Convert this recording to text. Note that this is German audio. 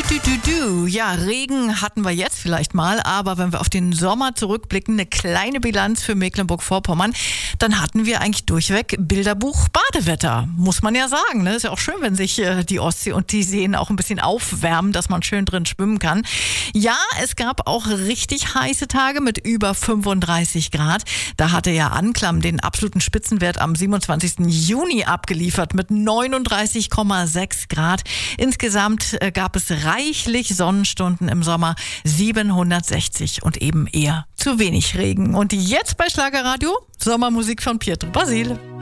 Ja, Regen hatten wir jetzt vielleicht mal, aber wenn wir auf den Sommer zurückblicken, eine kleine Bilanz für Mecklenburg-Vorpommern, dann hatten wir eigentlich durchweg Bilderbuch Badewetter, muss man ja sagen. Ne? Ist ja auch schön, wenn sich die Ostsee und die Seen auch ein bisschen aufwärmen, dass man schön drin schwimmen kann. Ja, es gab auch richtig heiße Tage mit über 35 Grad. Da hatte ja Anklam den absoluten Spitzenwert am 27. Juni abgeliefert mit 39,6 Grad. Insgesamt gab es reichlich Sonnenstunden im Sommer, 760 und eben eher zu wenig Regen. Und jetzt bei Schlagerradio Sommermusik von Pietro Basile.